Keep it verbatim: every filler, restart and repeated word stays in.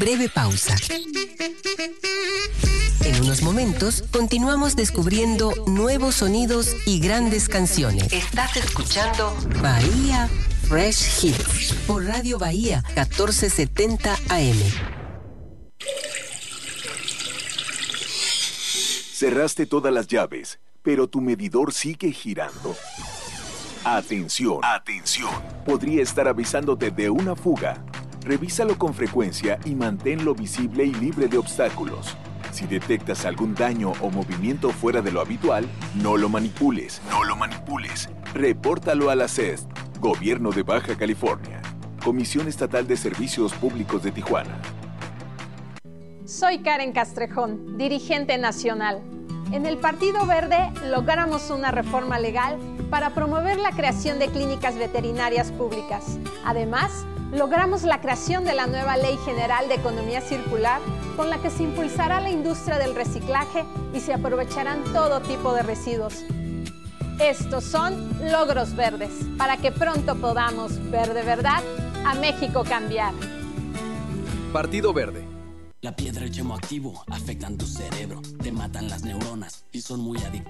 Breve pausa. En unos momentos continuamos descubriendo nuevos sonidos y grandes canciones. Estás escuchando Bahía Fresh Hits por Radio Bahía catorce setenta A M. Cerraste todas las llaves, pero tu medidor sigue girando. Atención, atención. Podría estar avisándote de una fuga. Revísalo con frecuencia y manténlo visible y libre de obstáculos. Si detectas algún daño o movimiento fuera de lo habitual, no lo manipules, no lo manipules. Repórtalo a la C E S, Gobierno de Baja California, Comisión Estatal de Servicios Públicos de Tijuana. Soy Karen Castrejón, dirigente nacional. En el Partido Verde logramos una reforma legal para promover la creación de clínicas veterinarias públicas. Además, logramos la creación de la nueva Ley General de Economía Circular, con la que se impulsará la industria del reciclaje y se aprovecharán todo tipo de residuos. Estos son logros verdes, para que pronto podamos ver de verdad a México cambiar. Partido Verde. La piedra y el yemo activo afectan tu cerebro, te matan las neuronas y son muy adictivos.